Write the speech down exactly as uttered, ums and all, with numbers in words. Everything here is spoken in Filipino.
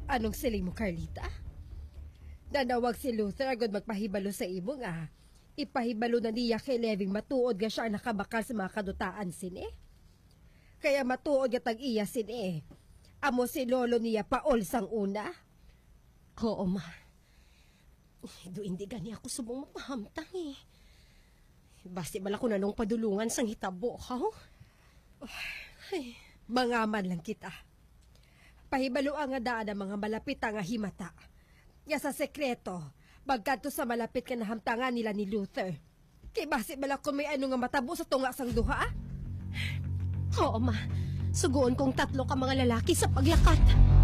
Anong siling mo, Carlita? Nanawag si Luther agad magpahibalo sa imo nga. Ipahibalo na niya kay Leving matuod nga siya nakabakal sa mga kadutaan sini. Kaya matuod nga tag-iya sini. Amo si lolo niya paol sang una. Oo, ma. Do hindi gani ako subong mapahamtang eh. Basti bala ko na nung padulungan sang hitabo, ha? Ay, mangaman lang kita. Pahibalo nga daan ang mga malapit nga himata. Nga sa sekreto, bagkadto sa malapit ka na hamtangan nila ni Luther. Kay basi bala kung may ano nga matabo sa tunga sang duha? Oo, ma. Sugoon kong tatlo ka mga lalaki sa paglakat.